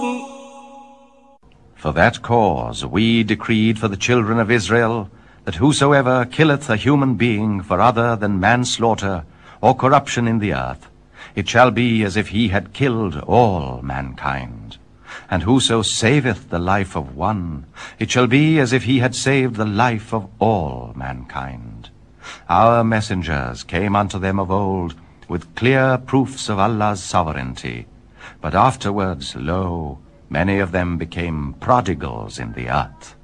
For that cause we decreed for the children of Israel, that whosoever killeth a human being for other than manslaughter or corruption in the earth, it shall be as if he had killed all mankind. And whoso saveth the life of one, it shall be as if he had saved the life of all mankind. Our messengers came unto them of old with clear proofs of Allah's sovereignty, but afterwards, lo, many of them became prodigals in the earth.